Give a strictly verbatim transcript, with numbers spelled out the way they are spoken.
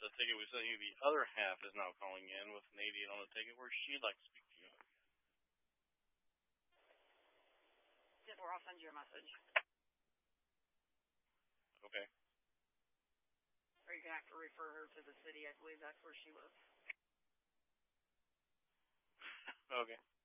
the ticket we sent you, the other half is now calling in with an eighty-eight on the ticket where she'd like to speak to you. Or I'll send you a message. Okay. Or you're going to have to refer her to the city. I believe that's where she lives. Okay.